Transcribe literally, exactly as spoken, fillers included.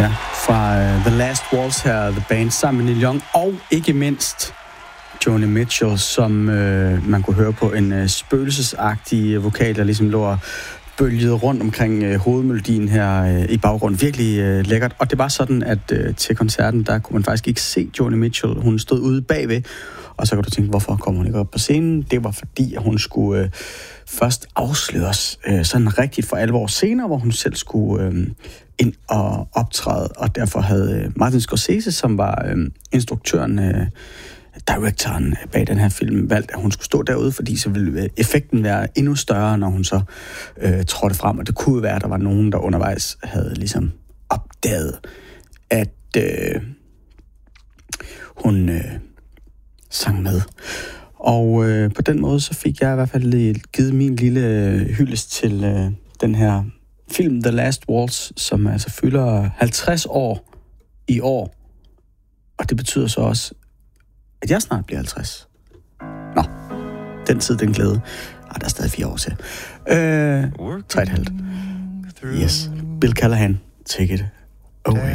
Ja, fra uh, The Last Waltz her, The Band, sammen med Neil Young, og ikke mindst Joni Mitchell, som uh, man kunne høre på en uh, spøgelsesagtig vokal, der ligesom lå bølgede rundt omkring uh, hovedmelodien her uh, i baggrunden. Virkelig uh, lækkert. Og det var sådan, at uh, til koncerten, der kunne man faktisk ikke se Joni Mitchell. Hun stod ude bagved, og så kan du tænke, hvorfor kommer hun ikke op på scenen? Det var fordi, at hun skulle uh, først afsløres uh, sådan rigtigt for alvor senere, hvor hun selv skulle uh, ind og optræde, og derfor havde uh, Martin Scorsese, som var uh, instruktøren, uh, directoren bag den her film, valgt, at hun skulle stå derude, fordi så ville effekten være endnu større, når hun så øh, trådte frem, og det kunne være, at der var nogen, der undervejs havde ligesom opdaget, at øh, hun øh, sang med. Og øh, på den måde, så fik jeg i hvert fald givet min lille hyldest til øh, den her film, The Last Waltz, som altså fylder halvtreds år i år, og det betyder så også, at jeg snart bliver halvtreds. Nå, den tid, den glæde. Ah, der er stadig fire år til. Øh, tre et halvt. Yes. Bill Callahan, take it away.